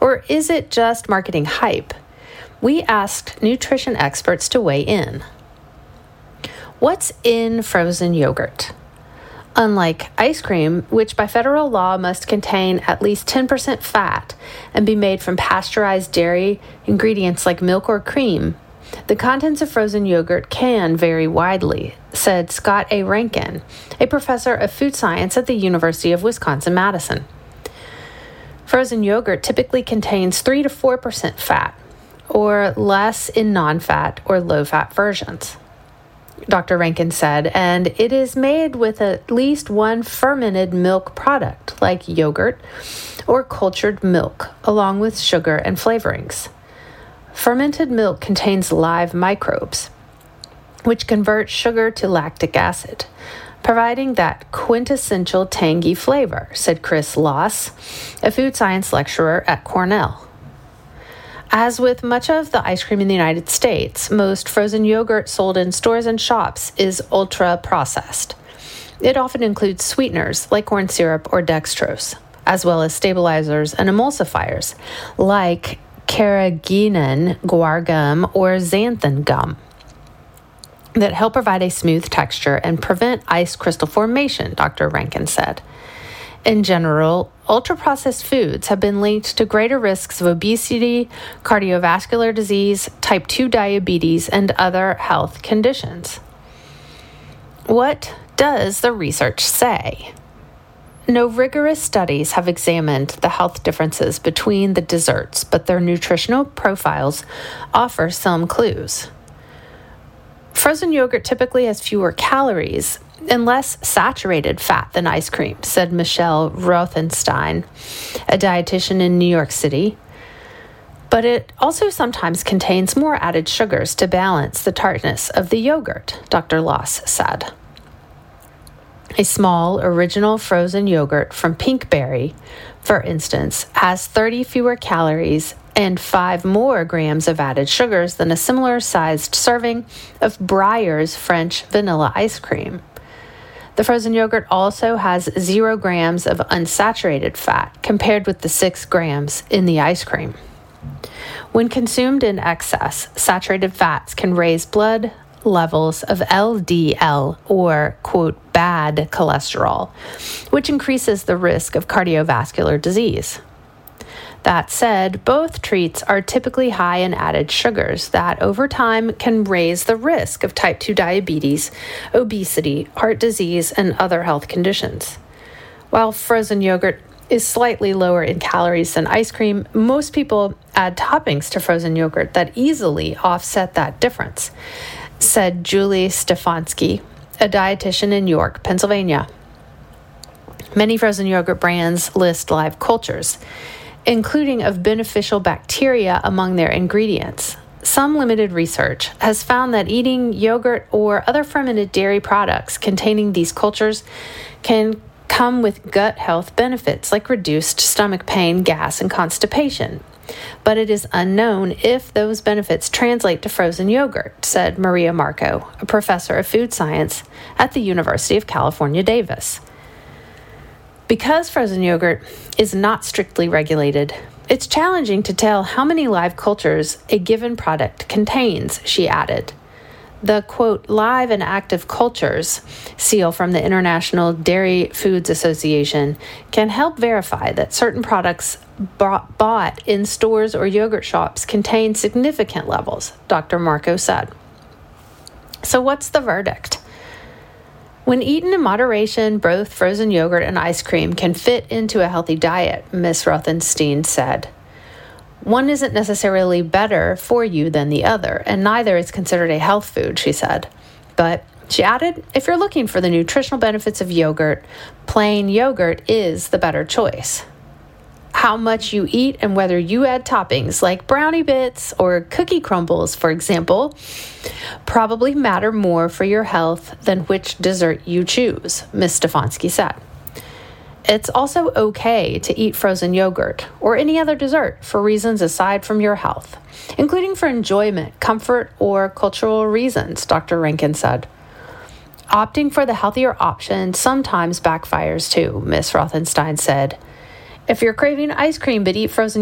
Or is it just marketing hype? We asked nutrition experts to weigh in. What's in frozen yogurt? Unlike ice cream, which by federal law must contain at least 10% fat and be made from pasteurized dairy ingredients like milk or cream, the contents of frozen yogurt can vary widely, said Scott A. Rankin, a professor of food science at the University of Wisconsin-Madison. Frozen yogurt typically contains 3 to 4% fat, or less in non-fat or low-fat versions, Dr. Rankin said, and it is made with at least one fermented milk product, like yogurt or cultured milk, along with sugar and flavorings. Fermented milk contains live microbes, which convert sugar to lactic acid, providing that quintessential tangy flavor, said Chris Loss, a food science lecturer at Cornell. As with much of the ice cream in the United States, most frozen yogurt sold in stores and shops is ultra-processed. It often includes sweeteners like corn syrup or dextrose, as well as stabilizers and emulsifiers like carrageenan, guar gum, or xanthan gum that help provide a smooth texture and prevent ice crystal formation, Dr. Rankin said. In general, ultra-processed foods have been linked to greater risks of obesity, cardiovascular disease, type 2 diabetes, and other health conditions. What does the research say? No rigorous studies have examined the health differences between the desserts, but their nutritional profiles offer some clues. Frozen yogurt typically has fewer calories and less saturated fat than ice cream, said Michelle Rothenstein, a dietitian in New York City. But it also sometimes contains more added sugars to balance the tartness of the yogurt, Dr. Loss said. A small original frozen yogurt from Pinkberry, for instance, has 30 fewer calories and 5 more grams of added sugars than a similar-sized serving of Breyer's French vanilla ice cream. The frozen yogurt also has 0 grams of unsaturated fat, compared with the 6 grams in the ice cream. When consumed in excess, saturated fats can raise blood levels of LDL, or, quote, bad cholesterol, which increases the risk of cardiovascular disease. That said, both treats are typically high in added sugars that over time can raise the risk of type 2 diabetes, obesity, heart disease, and other health conditions. While frozen yogurt is slightly lower in calories than ice cream, most people add toppings to frozen yogurt that easily offset that difference, said Julie Stefanski, a dietitian in York, Pennsylvania. Many frozen yogurt brands list live cultures, including of beneficial bacteria among their ingredients. Some limited research has found that eating yogurt or other fermented dairy products containing these cultures can come with gut health benefits like reduced stomach pain, gas, and constipation. But it is unknown if those benefits translate to frozen yogurt, said Maria Marco, a professor of food science at the University of California, Davis. Because frozen yogurt is not strictly regulated, it's challenging to tell how many live cultures a given product contains, she added. The, quote, live and active cultures seal from the International Dairy Foods Association can help verify that certain products bought in stores or yogurt shops contain significant levels, Dr. Marco said. So what's the verdict? When eaten in moderation, both frozen yogurt and ice cream can fit into a healthy diet, Ms. Rothenstein said. One isn't necessarily better for you than the other, and neither is considered a health food, she said. But, she added, if you're looking for the nutritional benefits of yogurt, plain yogurt is the better choice. How much you eat and whether you add toppings like brownie bits or cookie crumbles, for example, probably matter more for your health than which dessert you choose, Ms. Stefanski said. It's also okay to eat frozen yogurt or any other dessert for reasons aside from your health, including for enjoyment, comfort, or cultural reasons, Dr. Rankin said. Opting for the healthier option sometimes backfires too, Ms. Rothenstein said. If you're craving ice cream but eat frozen